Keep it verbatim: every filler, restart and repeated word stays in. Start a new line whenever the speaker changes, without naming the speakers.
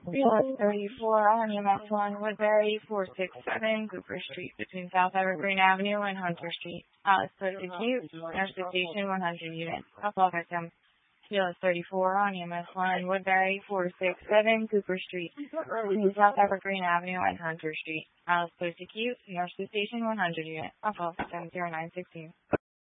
Field thirty-four on U S one Woodbury, four six seven Cooper Street, between South Evergreen Avenue and Hunter Street. Alice post-acute, nurse station one hundred units. Alcohol victim. Field thirty-four on U S one Woodbury, four six seven Cooper Street, between South Evergreen Avenue and Hunter Street. Alice post-acute, nurse station one hundred units. Alcohol victim zero nine sixteen.